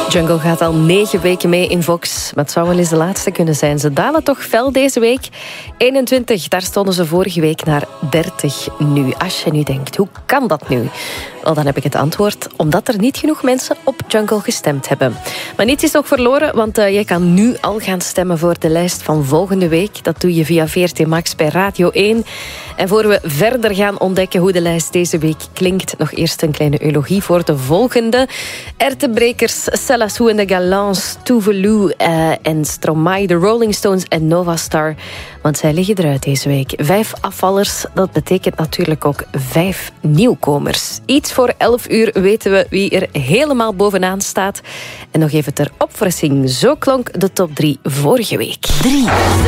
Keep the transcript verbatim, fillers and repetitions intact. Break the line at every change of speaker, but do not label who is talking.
Jungle gaat al negen weken mee in Vox. Maar het zou wel eens de laatste kunnen zijn. Ze dalen toch fel deze week. eenentwintig, daar stonden ze vorige week naar dertig nu. Als je nu denkt, hoe kan dat nu? Wel, dan heb ik het antwoord. Omdat er niet genoeg mensen op Jungle gestemd hebben. Maar niets is nog verloren, want uh, je kan nu al gaan stemmen voor de lijst van volgende week. Dat doe je via V R T Max bij Radio één. En voor we verder gaan ontdekken hoe de lijst deze week klinkt, nog eerst een kleine eulogie voor de volgende. Ertebrekers, Cella Sue en de Galants, Tuvalu uh, en Stromae, de Rolling Stones en Nova Star. Want zij liggen eruit deze week. Vijf afvallers, dat betekent natuurlijk ook vijf nieuwkomers. Iets voor elf uur weten we wie er helemaal bovenaan staat. En nog even ter opfrissing, zo klonk de top drie vorige week.
drie.